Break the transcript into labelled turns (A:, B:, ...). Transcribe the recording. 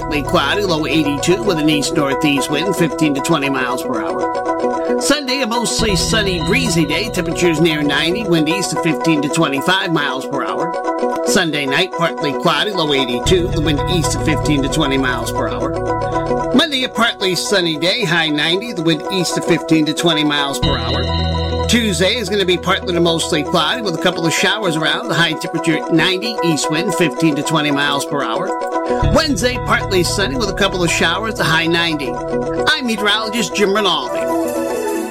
A: partly cloudy, low 82 with an east-northeast wind, 15 to 20 miles per hour. Sunday, a mostly sunny, breezy day, temperatures near 90, wind east of 15 to 25 miles per hour. Sunday night, partly cloudy, low 82, the wind east of 15 to 20 miles per hour. Monday, a partly sunny day, high 90, the wind east of 15 to 20 miles per hour. Tuesday is going to be partly to mostly cloudy with a couple of showers around, the high temperature 90, east wind 15 to 20 miles per hour. Wednesday, partly sunny with a couple of showers, the high 90. I'm meteorologist Jim Rinaldi.